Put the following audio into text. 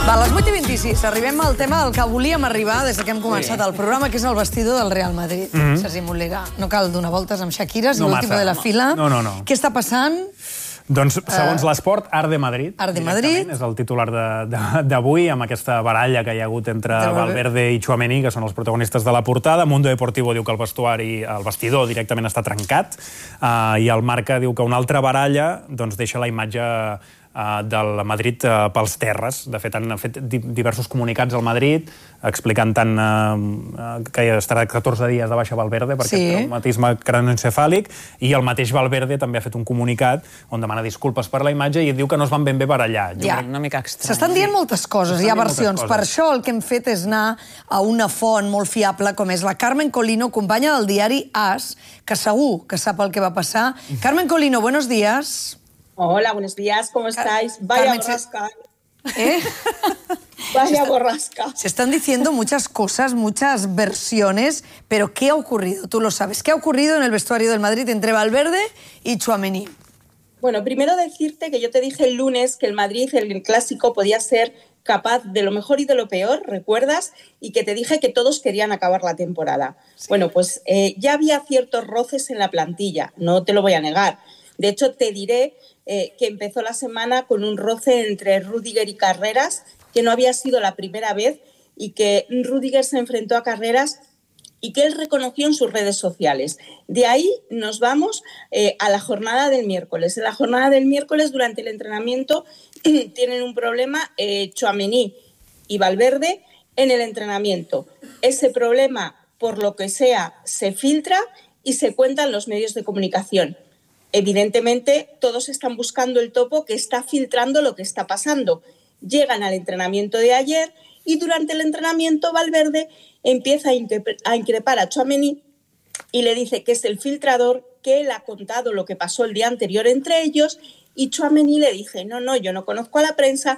Va, a les 8:26 arribem al tema al que volíem arribar des que hem començat el programa, que és el vestidor del Real Madrid. Sergi Molera, no cal donar voltes amb Shakira, és l'últim de la fila. No. Què està passant? Doncs, segons l'Esport, Art de Madrid. Art de Madrid. És el titular d'avui, amb aquesta baralla que hi ha hagut entre Valverde i Tchouaméni, que són els protagonistes de la portada. Mundo Deportivo diu que el vestidor directament està trencat, i el Marca diu que una altra baralla deixa la imatge del Madrid pels terres. De fet, han fet diversos comunicats al Madrid explicant tant que estarà 14 dies de baixa Valverde per aquest traumatisme cranioencefàlic, i el mateix Valverde també ha fet un comunicat on demana disculpes per la imatge i diu que no es van ben bé barallar. Una mica estrany. S'estan dient moltes coses, hi ha versions. Per això el que hem fet és anar a una font molt fiable com és la Carmen Colino, companya del diari AS, que segur que sap el que va passar. Carmen Colino, buenos días. Hola, buenos días, ¿cómo estáis? Vaya borrasca. Vaya borrasca. Se están diciendo muchas cosas, muchas versiones, pero ¿qué ha ocurrido? Tú lo sabes. ¿Qué ha ocurrido en el vestuario del Madrid entre Valverde y Tchouaméni? Bueno, primero decirte que yo te dije el lunes que el Madrid, el clásico, podía ser capaz de lo mejor y de lo peor, ¿recuerdas? Y que te dije que todos querían acabar la temporada. Sí. Bueno, pues ya había ciertos roces en la plantilla, no te lo voy a negar. De hecho, te diré que empezó la semana con un roce entre Rüdiger y Carreras, que no había sido la primera vez, y que Rüdiger se enfrentó a Carreras y que él reconoció en sus redes sociales. De ahí nos vamos a la jornada del miércoles. En la jornada del miércoles, durante el entrenamiento, tienen un problema Tchouaméni y Valverde en el entrenamiento. Ese problema, por lo que sea, se filtra y se cuenta en los medios de comunicación. Evidentemente, todos están buscando el topo que está filtrando lo que está pasando. Llegan al entrenamiento de ayer y durante el entrenamiento Valverde empieza a increpar a Tchouaméni y le dice que es el filtrador, que él ha contado lo que pasó el día anterior entre ellos, y Tchouaméni le dice, no, yo no conozco a la prensa,